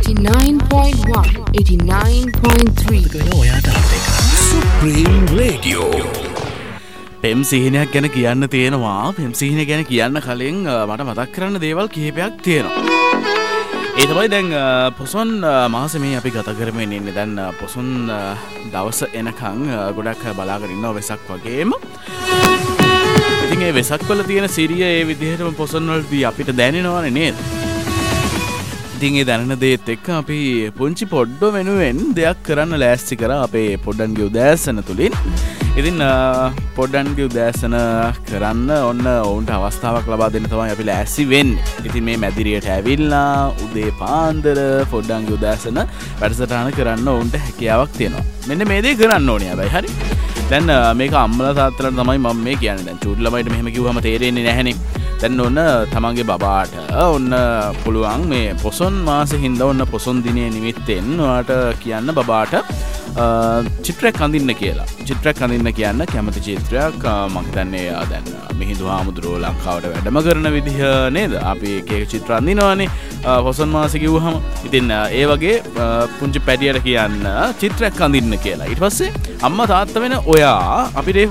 89.1 89.3 Supreme Radio. පෙම් සිහිනයක් ගැන කියන්න තියෙනවා. පෙම් සිහිනය ගැන කියන්න කලින් මට මතක් කරන්න දේවල් කිහිපයක් තියෙනවා. ඒ තමයි දැන් පොසොන් මාසෙ මේ අපි ගත කරමින් ඉන්නේ. දැන් පොසොන් දවස එනකන් ගොඩක් බලාගෙන ඉන්නවා වෙසක් වගේම. ඉතින් ඒ වෙසක් වල තියෙන සිරිය ඒ විදිහටම පොසොන් වලදී අපිට දැනෙනවනේ නේද? ඉතින් ඒ දැනෙන දේත් එක්ක අපි පුංචි පොඩ්ඩ වෙනුවෙන් දෙයක් කරන්න ලෑස්ති කරා අපේ පොඩ්ඩන්ගේ උදෑසන තුලින්. ඉතින් පොඩ්ඩන්ගේ උදෑසන කරන්න ඔන්න ඔවුන්ට අවස්ථාවක් ලබා දෙන්න තමයි අපි ලෑස්ති වෙන්නේ. ඉතින් මේ මැදිරියට ඇවිල්ලා උදේ පාන්දර පොඩ්ඩන්ගේ උදෑසන වැඩසටහන කරන්න ඔවුන්ට හැකියාවක් තියෙනවා. මෙන්න මේ දේ කරන්න ඕනේ හැබැයි හරි. දැන් මේක අම්මලා තාත්තලාට තමයි මම මේ කියන්නේ. දැන් චූටි ළමයිට මෙහෙම කිව්වම තේරෙන්නේ නැහනේ. දැන් ඔන්න තමන්ගේ බබාට ඔන්න පුළුවන් මේ පොසොන් මාසෙ හින්දා ඔන්න පොසොන් දිනේ නිමිත්තෙන් ඔයාට කියන්න බබාට චිත්‍රයක් අඳින්න කියලා. චිත්‍රයක් අඳින්න කියන්න කැමති චිත්‍රයක් මම හිතන්නේ දැන් මිහිඳු හාමුදුරුවෝ ලංකාවට වැඩම කරන විදිහ නේද? අපි එක චිත්‍ර අඳිනවානේ පොසොන් මාසෙ කිව්වහම. ඉතින් ඒ වගේ පුංචි පැටියට කියන්න චිත්‍රයක් අඳින්න කියලා. ඊට පස්සේ අම්මා තාත්තා වෙන ඔයා අපිට